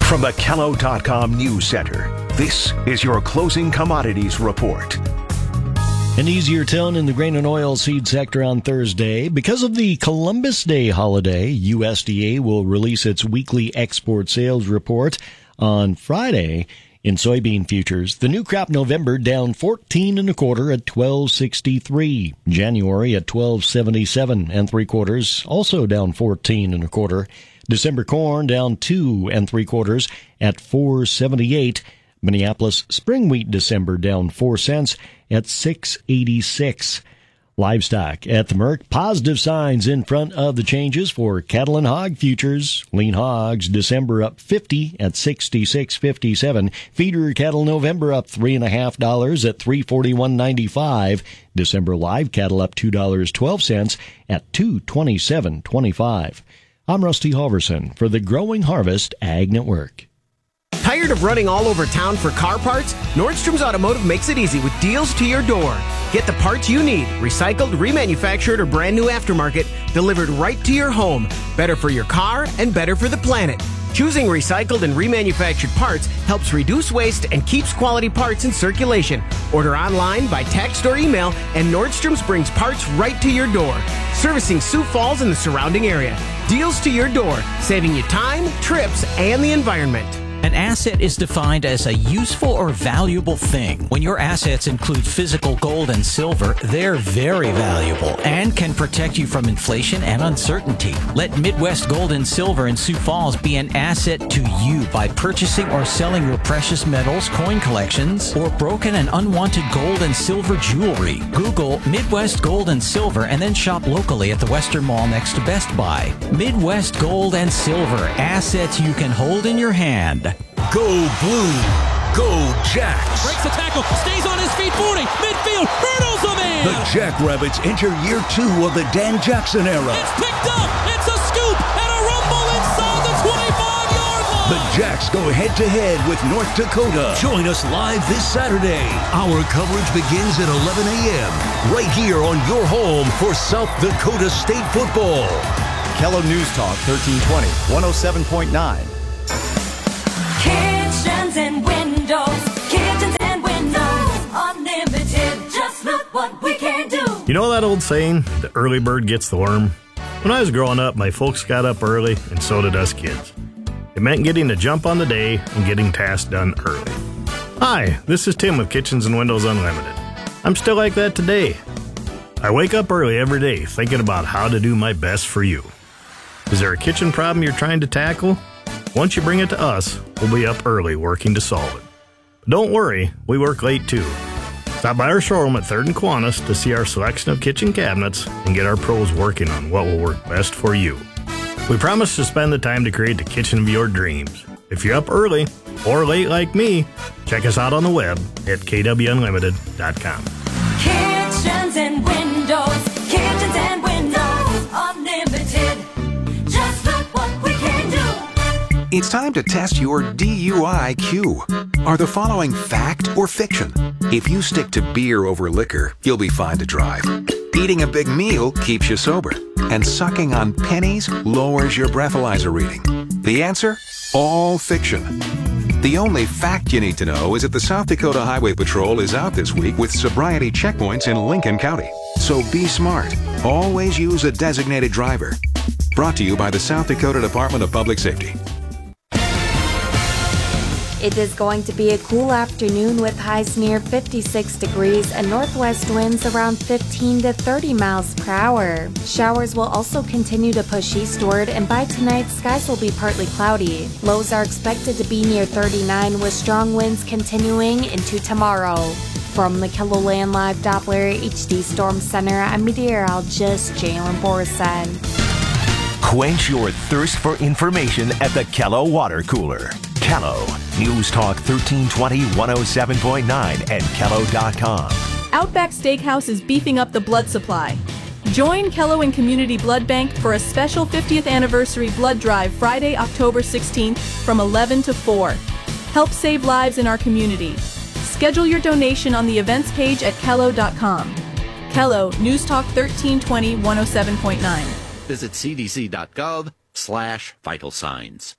From the Kello.com News Center, this is your closing commodities report. An easier tone in the grain and oil seed sector on Thursday. Because of the Columbus Day holiday, USDA will release its weekly export sales report on Friday. In soybean futures, the new crop November down 14 1/4 at 12.63. January at 12.77 3/4, also down 14 1/4. December corn down 2 3/4 at 4.78. Minneapolis spring wheat December down 4 cents at 6.86. Livestock at the Merc, positive signs in front of the changes for cattle and hog futures. Lean hogs December up 50 at 66.57. Feeder cattle November up $3.50 at 341.95. December live cattle up $2.12 at 227.25. I'm Rusty Halverson for the Growing Harvest Ag Network. Tired of running all over town for car parts? Nordstrom's Automotive makes it easy with deals to your door. Get the parts you need, recycled, remanufactured, or brand new aftermarket, delivered right to your home. Better for your car and better for the planet. Choosing recycled and remanufactured parts helps reduce waste and keeps quality parts in circulation. Order online, by text, or email, and Nordstrom's brings parts right to your door. Servicing Sioux Falls and the surrounding area. Deals to your door, saving you time, trips, and the environment. An asset is defined as a useful or valuable thing. When your assets include physical gold and silver, they're very valuable and can protect you from inflation and uncertainty. Let Midwest Gold and Silver in Sioux Falls be an asset to you by purchasing or selling your precious metals, coin collections, or broken and unwanted gold and silver jewelry. Google Midwest Gold and Silver and then shop locally at the Western Mall next to Best Buy. Midwest Gold and Silver, assets you can hold in your hand. Go Blue. Go Jacks. Breaks the tackle. Stays on his feet. 40. Midfield. Hurdles a man. The Jackrabbits enter year 2 of the Dan Jackson era. It's picked up. It's a scoop and a rumble inside the 25-yard line. The Jacks go head-to-head with North Dakota. Join us live this Saturday. Our coverage begins at 11 a.m. right here on your home for South Dakota State football. Kello News Talk 1320, 107.9. Kitchens and windows, unlimited, just look what we can do. You know that old saying, the early bird gets the worm? When I was growing up, my folks got up early, and so did us kids. It meant getting a jump on the day and getting tasks done early. Hi, this is Tim with Kitchens and Windows Unlimited. I'm still like that today. I wake up early every day thinking about how to do my best for you. Is there a kitchen problem you're trying to tackle? Once you bring it to us, we'll be up early working to solve it. But don't worry, we work late too. Stop by our showroom at 3rd and Kiwanis to see our selection of kitchen cabinets and get our pros working on what will work best for you. We promise to spend the time to create the kitchen of your dreams. If you're up early or late like me, check us out on the web at kwunlimited.com. Kitchens and windows, unlimited, just look what we can do. It's time to test your DUI-Q. Are the following fact or fiction? If you stick to beer over liquor, you'll be fine to drive. Eating a big meal keeps you sober. And sucking on pennies lowers your breathalyzer reading. The answer? All fiction. The only fact you need to know is that the South Dakota Highway Patrol is out this week with sobriety checkpoints in Lincoln County. So be smart. Always use a designated driver. Brought to you by the South Dakota Department of Public Safety. It is going to be a cool afternoon with highs near 56 degrees and northwest winds around 15 to 30 miles per hour. Showers will also continue to push eastward, and by tonight, skies will be partly cloudy. Lows are expected to be near 39 with strong winds continuing into tomorrow. From the KELOLAND Live Doppler HD Storm Center, I'm meteorologist Jalen Borson. Quench your thirst for information at the Kello Water Cooler. Kello, News Talk 1320, 107.9 and Kello.com. Outback Steakhouse is beefing up the blood supply. Join Kello and Community Blood Bank for a special 50th anniversary blood drive Friday, October 16th from 11 to 4. Help save lives in our community. Schedule your donation on the events page at Kello.com. Kello, News Talk 1320, 107.9. Visit cdc.gov/vital signs.